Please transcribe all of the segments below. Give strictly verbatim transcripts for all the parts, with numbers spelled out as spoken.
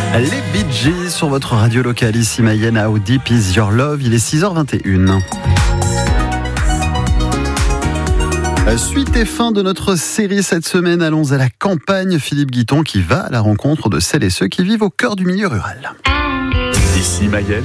Les Bee Gees sur votre radio locale ici Mayenne. How Deep Is Your Love. Il est six heures vingt et une. Suite et fin de notre série cette semaine. Allons à la campagne. Philippe Guiton qui va à la rencontre de celles et ceux qui vivent au cœur du milieu rural. Ici Mayenne.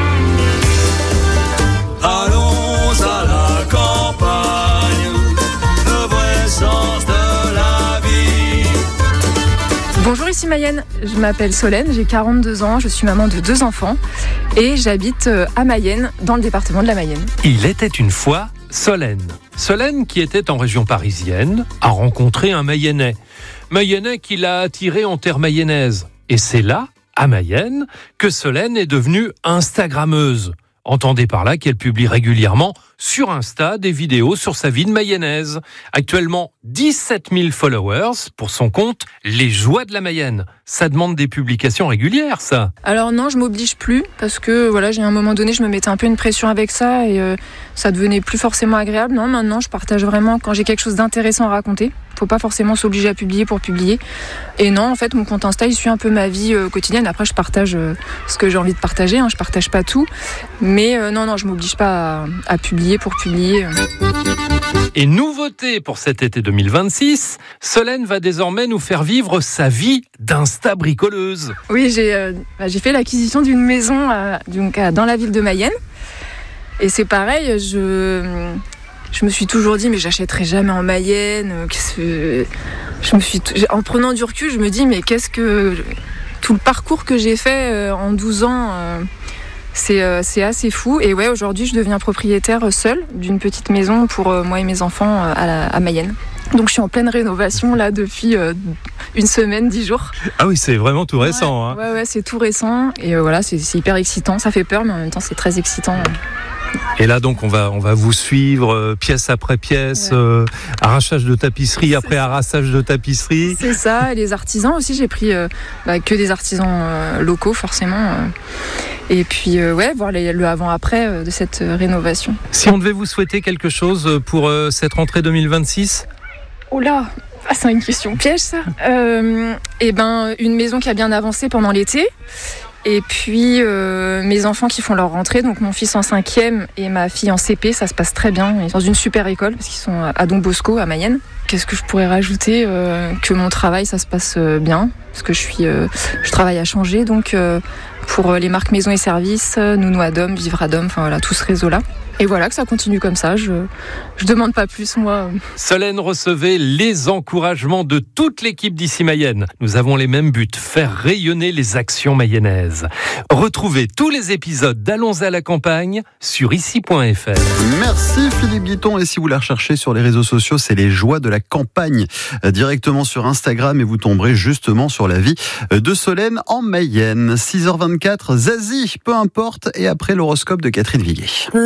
Allons à la campagne, le vrai sens de la vie. Bonjour, ici Mayenne, je m'appelle Solène, j'ai quarante-deux ans, je suis maman de deux enfants et j'habite à Mayenne, dans le département de la Mayenne. Il était une fois Solène. Solène, qui était en région parisienne, a rencontré un Mayennais. Mayennais qui l'a attiré en terre mayonnaise. Et c'est là, à Mayenne, que Solène est devenue Instagrammeuse. Entendez par là qu'elle publie régulièrement sur Insta des vidéos sur sa vie de mayonnaise. Actuellement, dix-sept mille followers pour son compte Les Joies de la Mayenne. Ça demande des publications régulières, ça. Alors non, je m'oblige plus parce que voilà, j'ai à un moment donné, je me mettais un peu une pression avec ça et euh, ça devenait plus forcément agréable. Non, maintenant, je partage vraiment quand j'ai quelque chose d'intéressant à raconter. Faut pas forcément s'obliger à publier pour publier. Et non, en fait, mon compte Insta, il suit un peu ma vie euh, quotidienne. Après, je partage euh, ce que j'ai envie de partager. Hein, je partage pas tout. Mais euh, non, non, je m'oblige pas à, à publier pour publier. Et nouveauté pour cet été deux mille vingt-six, Solène va désormais nous faire vivre sa vie d'insta bricoleuse. Oui, j'ai, euh, bah, j'ai fait l'acquisition d'une maison euh, donc, euh, dans la ville de Mayenne. Et c'est pareil, je... Je me suis toujours dit, mais j'achèterai jamais en Mayenne. Qu'est-ce que... Je me suis... En prenant du recul, je me dis, mais qu'est-ce que... Tout le parcours que j'ai fait en douze ans, c'est, c'est assez fou. Et ouais, aujourd'hui, je deviens propriétaire seule d'une petite maison pour moi et mes enfants à, la... à Mayenne. Donc je suis en pleine rénovation là depuis une semaine, dix jours. Ah oui, c'est vraiment tout récent. Ouais, hein. ouais, ouais, c'est tout récent. Et voilà, c'est, c'est hyper excitant. Ça fait peur, mais en même temps, c'est très excitant. Et là donc on va on va vous suivre euh, pièce après pièce, ouais. euh, arrachage de tapisserie c'est après ça. Arrassage de tapisserie. C'est ça, et les artisans aussi, j'ai pris euh, bah, que des artisans euh, locaux forcément. Euh, et puis euh, ouais, voir les, le avant-après euh, de cette euh, rénovation. Si on devait vous souhaiter quelque chose pour euh, cette rentrée deux mille vingt-six. Oh là, ah, c'est une question piège ça. Euh, et ben une maison qui a bien avancé pendant l'été. Et puis euh, mes enfants qui font leur rentrée, donc mon fils en cinquième et ma fille en C P, ça se passe très bien. Ils sont dans une super école parce qu'ils sont à Don Bosco à Mayenne. Qu'est-ce que je pourrais rajouter euh, que mon travail ça se passe bien parce que je suis, euh, je travaille à changer donc euh, pour les marques maison et services, Nounou Adom, Vivre Adom, enfin voilà tout ce réseau-là. Et voilà, que ça continue comme ça, je je demande pas plus, moi. Solène, recevez les encouragements de toute l'équipe d'ici Mayenne. Nous avons les mêmes buts, faire rayonner les actions mayennaises. Retrouvez tous les épisodes d'Allons à la campagne sur ici point f r. Merci Philippe Guiton, et si vous la recherchez sur les réseaux sociaux, c'est Les Joies de la campagne, directement sur Instagram, et vous tomberez justement sur la vie de Solène en Mayenne. six heures vingt-quatre, Zazie, peu importe, et après l'horoscope de Catherine Viguet.